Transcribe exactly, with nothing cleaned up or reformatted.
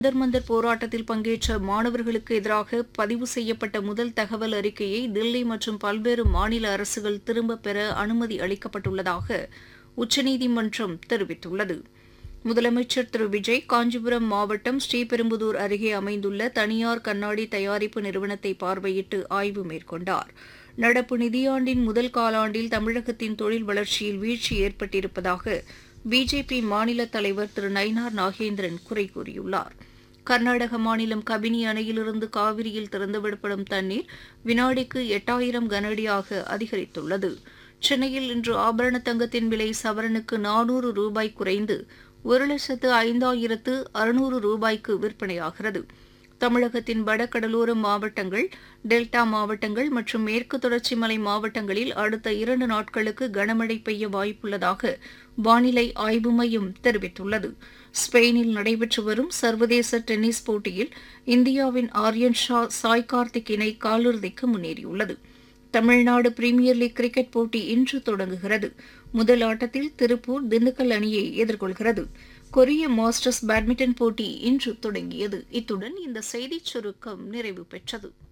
ஜந்தர் மந்தர் போராட்டத்தில் பங்கேற்ற மாணவர்களுக்கு எதிராக பதிவு செய்யப்பட்ட முதல் தகவல் அறிக்கையை தில்லி மற்றும் பல்வேறு மாநில அரசுகள் திரும்பப் பெற அனுமதி அளிக்கப்பட்டுள்ளதாக உச்சநீதிமன்றம் தெரிவித்துள்ளது. முதலமைச்சர் திரு விஜய் காஞ்சிபுரம் மாவட்டம் ஸ்ரீபெரும்புதூர் அருகே அமைந்துள்ள தனியார் கண்ணாடி தயாரிப்பு நிறுவனத்தை பார்வையிட்டு ஆய்வு மேற்கொண்டார். நடப்பு நிதியாண்டின் முதல் காலாண்டில் தமிழகத்தின் தொழில் வளர்ச்சியில் வீழ்ச்சி ஏற்பட்டிருப்பதாக பிஜேபி மாநில தலைவர் திரு நயினார் நாகேந்திரன் குறை கூறியுள்ளார். கர்நாடக மாநிலம் கபினி அணையிலிருந்து காவிரியில் திறந்துவிடப்படும் தண்ணீர் வினாடிக்கு எட்டாயிரம் கனஅடியாக அதிகரித்துள்ளது. சென்னையில் இன்று ஆபரண தங்கத்தின் விலை சவரனுக்கு நானூறு ரூபாய் குறைந்து ஒரு லட்சத்து ஐந்தாயிரத்து அறுநூறு ரூபாய்க்கு விற்பனையாகிறது. தமிழகத்தின் வடகடலோர மாவட்டங்கள், டெல்டா மாவட்டங்கள் மற்றும் மேற்கு தொடர்ச்சி மலை மாவட்டங்களில் அடுத்த இரண்டு நாட்களுக்கு கனமழை பெய்ய வாய்ப்புள்ளதாக வானிலை ஆய்வு மையம் தெரிவித்துள்ளது. ஸ்பெயினில் நடைபெற்று வரும் சர்வதேச டென்னிஸ் போட்டியில் இந்தியாவின் ஆர்யன் ஷா சாய் கார்த்திக் இணை காலிறுதிக்கு முன்னேறியுள்ளது. தமிழ்நாடு பிரீமியர் லீக் கிரிக்கெட் போட்டி இன்று தொடங்குகிறது. முதல் ஆட்டத்தில் திருப்பூர் திண்டுக்கல் அணியை எதிர்கொள்கிறது. கொரிய மாஸ்டர்ஸ் பேட்மிண்டன் போட்டி இன்று தொடங்கியது. இத்துடன் இந்த செய்திச் சுருக்கம் நிறைவு பெற்றது.